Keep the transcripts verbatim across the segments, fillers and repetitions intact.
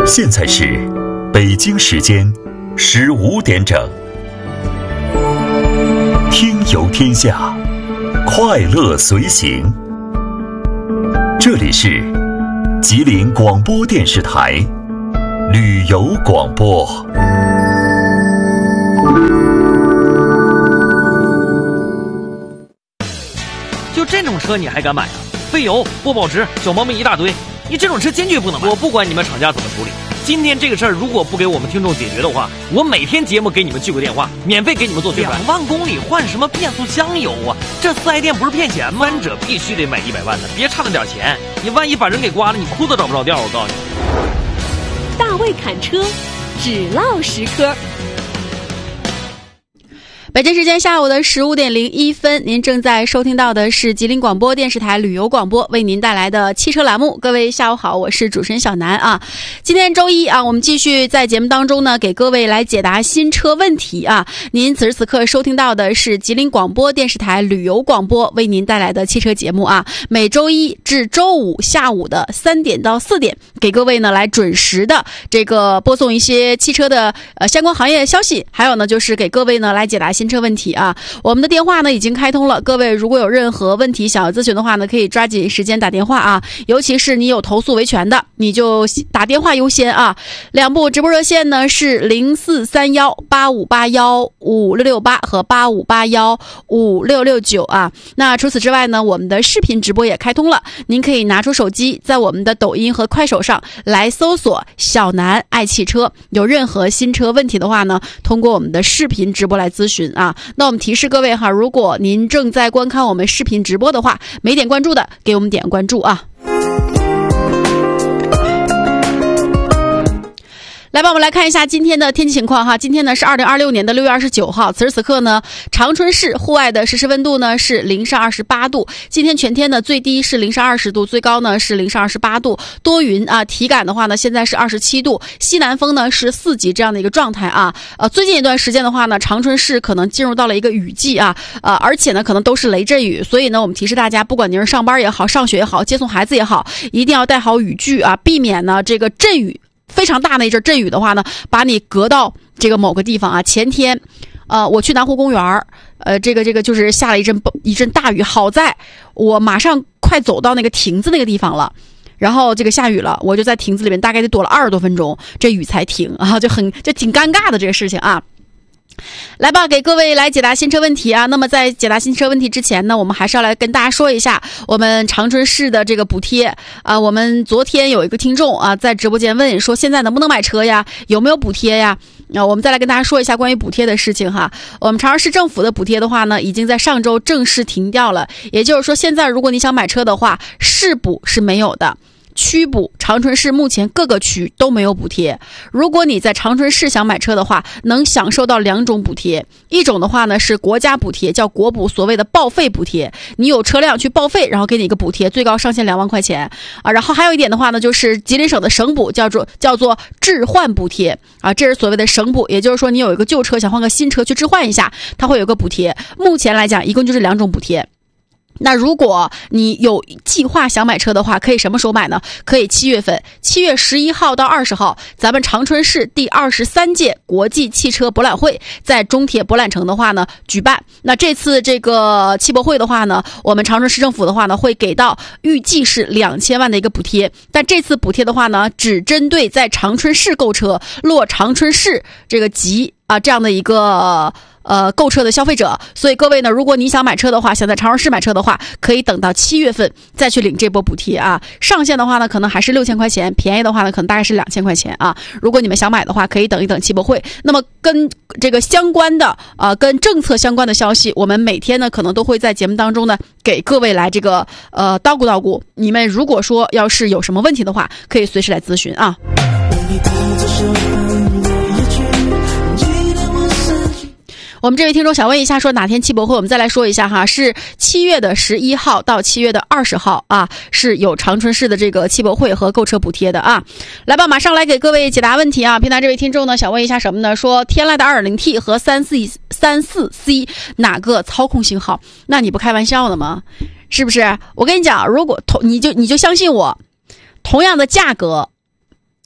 现在是北京时间十五点整，听游天下，快乐随行。这里是吉林广播电视台旅游广播。 就这种车你还敢买啊？费油、不保值、小毛病一大堆，你这种车坚决不能买。我不管你们厂家怎么处理，今天这个事儿如果不给我们听众解决的话，我每天节目给你们记个电话，免费给你们做宣传。两万公里换什么变速箱油啊？这四 S 店不是骗钱吗？翻者必须得买一百万的，别差那点钱，你万一把人给刮了，你裤子找不着调。我告诉你， 大卫侃车，只唠实科。北京时间下午的十五点零一分，您正在收听到的是吉林广播电视台旅游广播为您带来的汽车栏目。各位下午好，我是主持人小南啊。今天周一啊，我们继续在节目当中呢，给各位来解答新车问题啊。您此时此刻收听到的是吉林广播电视台旅游广播为您带来的汽车节目啊。每周一至周五下午的三点到四点，给各位呢来准时的这个播送一些汽车的呃相关行业消息，还有呢就是给各位呢来解答新车问题啊。我们的电话呢已经开通了，各位如果有任何问题想要咨询的话呢，可以抓紧时间打电话啊。尤其是你有投诉维权的，你就打电话优先啊。两部直播热线呢是零四三幺八五八幺五六六八和八五八幺五六六九啊。那除此之外呢，我们的视频直播也开通了，您可以拿出手机，在我们的抖音和快手上来搜索小南爱汽车，有任何新车问题的话呢，通过我们的视频直播来咨询啊。那我们提示各位哈，如果您正在观看我们视频直播的话，没点关注的给我们点关注啊。来吧，我们来看一下今天的天气情况哈。今天呢是二零二六年的六月二十九号，此时此刻呢，长春市户外的实时温度呢是零上二十八度。今天全天呢最低是零上二十度，最高呢是零上二十八度，多云啊。体感的话呢，现在是二十七度，西南风呢是四级这样的一个状态啊。呃，最近一段时间的话呢，长春市可能进入到了一个雨季啊，呃，而且呢可能都是雷阵雨，所以呢我们提示大家，不管您是上班也好，上学也好，接送孩子也好，一定要带好雨具啊，避免呢这个阵雨。非常大的一阵阵雨的话呢，把你隔到这个某个地方啊。前天，呃，我去南湖公园，呃，这个这个就是下了一阵一阵大雨，好在我马上快走到那个亭子那个地方了。然后这个下雨了，我就在亭子里面大概得躲了二十多分钟，这雨才停啊，就很就挺尴尬的这个事情啊。来吧，给各位来解答新车问题啊。那么在解答新车问题之前呢，我们还是要来跟大家说一下我们长春市的这个补贴啊。我们昨天有一个听众啊在直播间问说，现在能不能买车呀？有没有补贴呀？啊，我们再来跟大家说一下关于补贴的事情哈。我们长春市政府的补贴的话呢，已经在上周正式停掉了。也就是说，现在如果你想买车的话，市补是没有的。区补，长春市目前各个区都没有补贴。如果你在长春市想买车的话，能享受到两种补贴。一种的话呢是国家补贴，叫国补，所谓的报废补贴，你有车辆去报废，然后给你一个补贴，最高上限两万块钱啊。然后还有一点的话呢，就是吉林省的省补，叫做叫做置换补贴啊，这是所谓的省补，也就是说你有一个旧车想换个新车去置换一下，它会有个补贴。目前来讲，一共就是两种补贴。那如果你有计划想买车的话，可以什么时候买呢？可以七月份，七月十一号到二十号，咱们长春市第二十三届国际汽车博览会在中铁博览城的话呢举办。那这次这个汽博会的话呢，我们长春市政府的话呢会给到预计是两千万的一个补贴，但这次补贴的话呢，只针对在长春市购车落长春市这个籍啊这样的一个。呃，购车的消费者，所以各位呢，如果你想买车的话，想在长春市买车的话，可以等到七月份再去领这波补贴啊。上限的话呢，可能还是六千块钱，便宜的话呢，可能大概是两千块钱啊。如果你们想买的话，可以等一等汽博会。那么跟这个相关的呃，跟政策相关的消息，我们每天呢，可能都会在节目当中呢，给各位来这个呃叨咕叨咕。你们如果说要是有什么问题的话，可以随时来咨询啊。我们这位听众想问一下，说哪天汽博会？我们再来说一下哈，是七月的十一号到七月的二十号啊，是有长春市的这个汽博会和购车补贴的啊。来吧，马上来给各位解答问题啊。平台这位听众呢想问一下什么呢？说天籁的 二点零 T 和 三四 三四 C 哪个操控性好？那你不开玩笑的吗？是不是？我跟你讲，如果同你就你就相信我，同样的价格。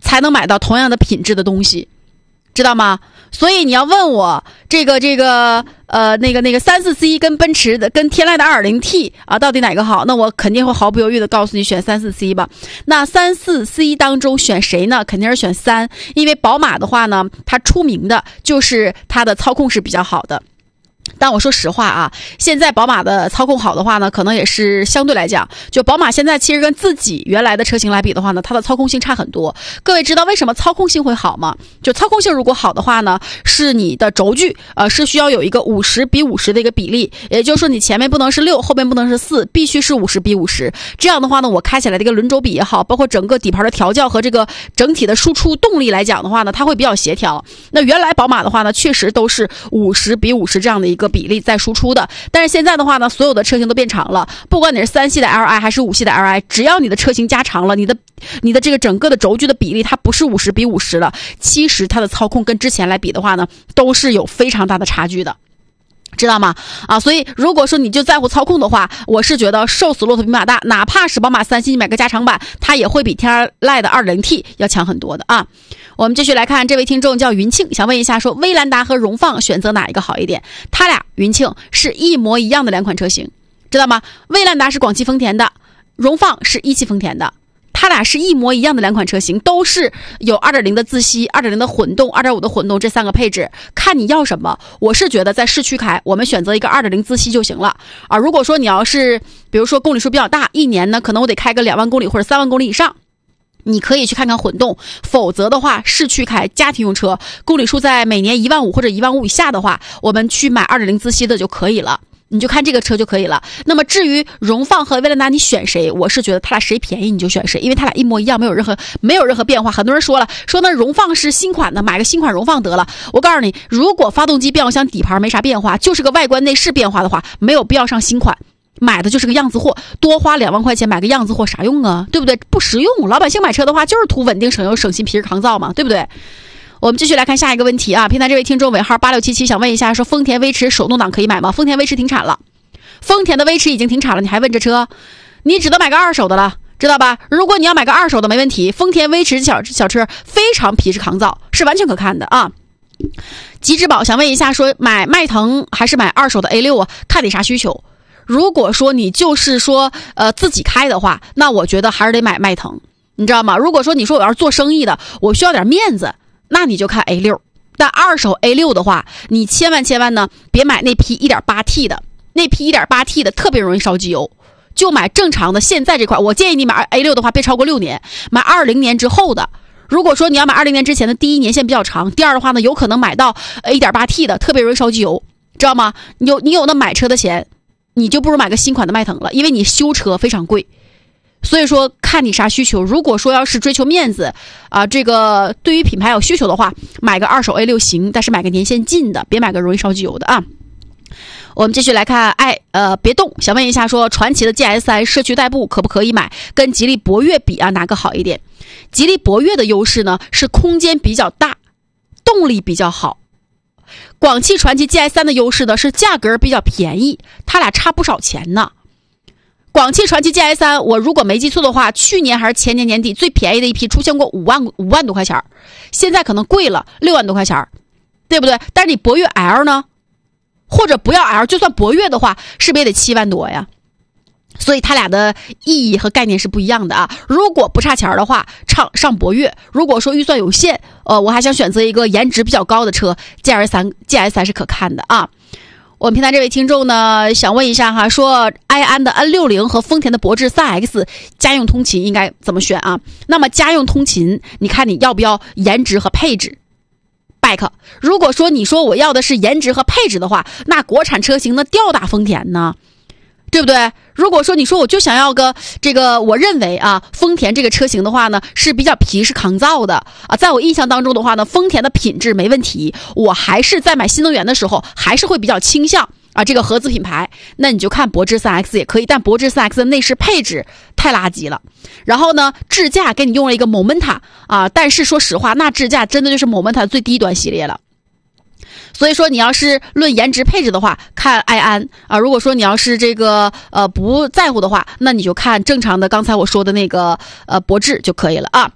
才能买到同样的品质的东西，知道吗？所以你要问我这个这个呃那个那个三四 C 跟奔驰的跟天籁的 二点零 T 啊，到底哪个好？那我肯定会毫不犹豫的告诉你选三四 C 吧。那三四 C 当中选谁呢？肯定是选三，因为宝马的话呢，它出名的就是它的操控是比较好的。但我说实话啊，现在宝马的操控好的话呢，可能也是相对来讲，就宝马现在其实跟自己原来的车型来比的话呢，它的操控性差很多。各位知道为什么操控性会好吗？就操控性如果好的话呢，是你的轴距呃是需要有一个五十比五十的一个比例，也就是说你前面不能是六，后面不能是四，必须是五十比五十。这样的话呢，我开起来这个轮轴比也好，包括整个底盘的调教和这个整体的输出动力来讲的话呢，它会比较协调。那原来宝马的话呢，确实都是五十比五十这样的一个比例在输出的，但是现在的话呢，所有的车型都变长了，不管你是三系的 L I 还是五系的 L I， 只要你的车型加长了，你的你的这个整个的轴距的比例它不是五十比五十了，其实它的操控跟之前来比的话呢，都是有非常大的差距的。知道吗？啊，所以如果说你就在乎操控的话，我是觉得瘦死骆驼比马大，哪怕是宝马三系你买个加长版，它也会比天籁的 二点零 T 要强很多的啊。我们继续来看，这位听众叫云庆，想问一下说威兰达和荣放选择哪一个好一点？他俩云庆是一模一样的两款车型，知道吗？威兰达是广汽丰田的，荣放是一汽丰田的。它俩是一模一样的两款车型，都是有 二点零 的自吸 二点零 的混动 二点五 的混动这三个配置，看你要什么。我是觉得在市区开我们选择一个 二点零 自吸就行了啊。如果说你要是比如说公里数比较大，一年呢可能我得开个两万公里或者三万公里以上，你可以去看看混动，否则的话市区开家庭用车公里数在每年一万五或者一万五以下的话，我们去买 二点零 自吸的就可以了，你就看这个车就可以了。那么至于荣放和威兰达你选谁，我是觉得他俩谁便宜你就选谁，因为他俩一模一样，没有任何没有任何变化。很多人说了，说那荣放是新款的，买个新款荣放得了。我告诉你，如果发动机变速箱底盘没啥变化，就是个外观内饰变化的话，没有必要上新款，买的就是个样子货，多花两万块钱买个样子货啥用啊？对不对？不实用。老百姓买车的话就是图稳定省油省心皮实抗造嘛，对不对？我们继续来看下一个问题啊，平台这位听众尾号八六七七想问一下，说丰田威驰手动挡可以买吗？丰田威驰停产了，丰田的威驰已经停产了，你还问这车？你只能买个二手的了，知道吧？如果你要买个二手的没问题，丰田威驰小小车非常皮实抗造，是完全可看的啊。吉之宝想问一下，说买迈腾还是买二手的 A 六 啊？看你啥需求。如果说你就是说呃自己开的话，那我觉得还是得买迈腾，你知道吗？如果说你说我要是做生意的，我需要点面子，那你就看 A 六。但二手 A 六 的话，你千万千万呢别买那批 一点八 T 的，那批 一点八 T 的特别容易烧机油，就买正常的现在这款。我建议你买 A 六 的话别超过六年，买二零年之后的。如果说你要买二零年之前的，第一年限比较长，第二的话呢有可能买到 一点八 T 的特别容易烧机油，知道吗？你有你有那买车的钱，你就不如买个新款的迈腾了，因为你修车非常贵。所以说看你啥需求，如果说要是追求面子啊，这个对于品牌有需求的话，买个二手 A 六 行，但是买个年限近的，别买个容易烧机油的啊。我们继续来看，哎，呃，别动，想问一下，说传祺的 G S 三 社区代步可不可以买？跟吉利博越比啊，哪个好一点？吉利博越的优势呢是空间比较大，动力比较好。广汽传祺 G S 三 的优势呢是价格比较便宜，它俩差不少钱呢。广汽传祺 G S 三， 我如果没记错的话，去年还是前年年底最便宜的一批出现过五万五万多块钱，现在可能贵了六万多块钱，对不对？但是你博越 L 呢，或者不要 L， 就算博越的话，是不是也得七万多呀？所以它俩的意义和概念是不一样的啊。如果不差钱的话，上上博越；如果说预算有限，呃，我还想选择一个颜值比较高的车 ，G S 三 G S 三 是可看的啊。我们平台这位听众呢，想问一下哈，说埃安的 N 六十 和丰田的博致 三 X 家用通勤应该怎么选啊？那么家用通勤，你看你要不要颜值和配置 ？back， 如果说你说我要的是颜值和配置的话，那国产车型呢吊打丰田呢，对不对？如果说你说我就想要个这个，我认为啊，丰田这个车型的话呢是比较皮实抗造的啊，在我印象当中的话呢，丰田的品质没问题，我还是在买新能源的时候还是会比较倾向啊这个合资品牌。那你就看博致 三 X 也可以，但博致 三 X 的内饰配置太垃圾了。然后呢，智驾给你用了一个 Momenta 啊，但是说实话，那智驾真的就是 Momenta 最低端系列了。所以说你要是论颜值配置的话，看埃安啊；如果说你要是这个呃不在乎的话，那你就看正常的刚才我说的那个呃博致就可以了啊。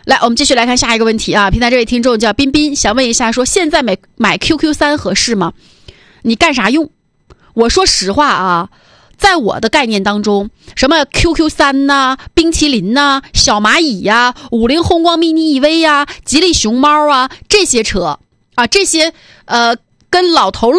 来，我们继续来看下一个问题啊。平台这位听众叫彬彬，想问一下，说现在买买 Q Q 三合适吗？你干啥用？我说实话啊，在我的概念当中，什么 Q Q 三呐、冰淇淋呐、小蚂蚁呀、五菱宏光 mini E V 呀、吉利熊猫啊，这些车啊，这些呃跟老头